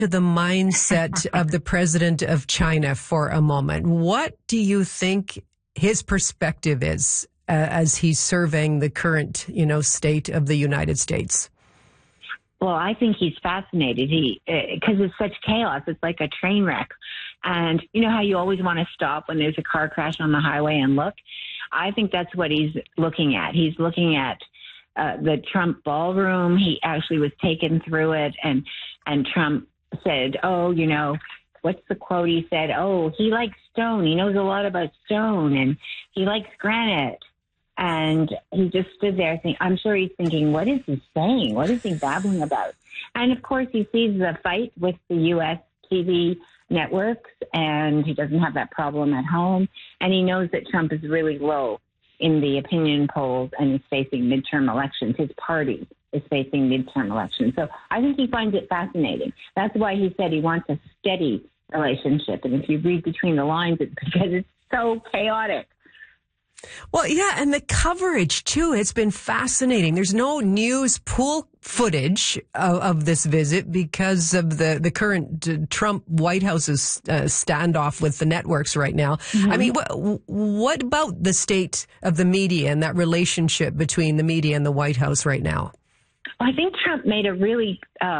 to the mindset of the president of China for a moment. What do you think his perspective is as he's surveying the current, state of the United States? Well, I think he's fascinated. Because it's such chaos. It's like a train wreck. And you know how you always want to stop when there's a car crash on the highway and look? I think that's what he's looking at. He's looking at the Trump ballroom. He actually was taken through it, and Trump said, what's the quote he said? Oh, he likes stone. He knows a lot about stone, and he likes granite. And he just stood there thinking, I'm sure he's thinking, what is he saying? What is he babbling about? And of course, he sees the fight with the U.S. TV networks, and he doesn't have that problem at home. And he knows that Trump is really low in the opinion polls and is facing midterm elections. His party is facing midterm elections. So I think he finds it fascinating. That's why he said he wants a steady relationship. And if you read between the lines, it's because it's so chaotic. Well, yeah, and the coverage, too, has been fascinating. There's no news pool footage of this visit because of the current Trump White House's standoff with the networks right now. Mm-hmm. I mean, what about the state of the media and that relationship between the media and the White House right now? I think Trump made a really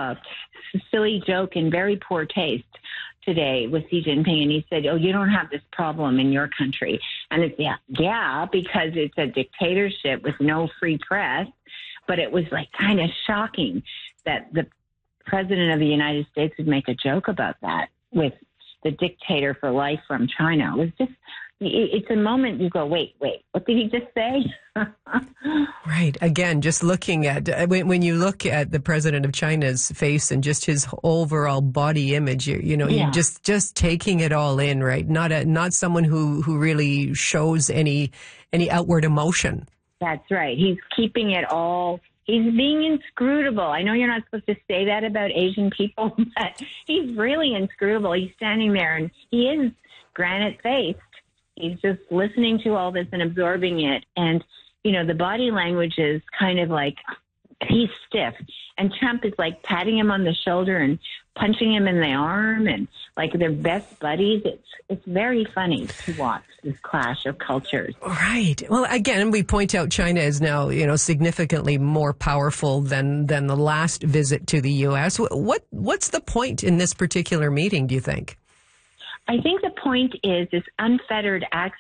silly joke in very poor taste today with Xi Jinping, and he said, oh, you don't have this problem in your country. And it's, yeah, because it's a dictatorship with no free press. But it was like kind of shocking that the president of the United States would make a joke about that with the dictator for life from China. It was just, it's a moment you go, wait, what did he just say? Right. Again, just looking at, when you look at the president of China's face and just his overall body image, you're just taking it all in, right? Not someone who really shows any outward emotion. That's right. He's keeping it all. He's being inscrutable. I know you're not supposed to say that about Asian people, but he's really inscrutable. He's standing there and he is granite-faced. He's just listening to all this and absorbing it. And, the body language is kind of like he's stiff. And Trump is like patting him on the shoulder and punching him in the arm, and like they're best buddies. It's very funny to watch this clash of cultures. Right. Well, again, we point out China is now, significantly more powerful than the last visit to the U.S. What's the point in this particular meeting, do you think? I think the point is this unfettered access